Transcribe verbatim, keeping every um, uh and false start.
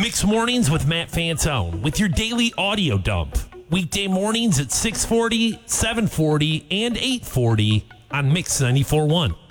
Mixed Mornings with Matt Fantone with your daily audio dump. Weekday mornings at six forty, seven forty, and eight forty on Mix ninety-four point one.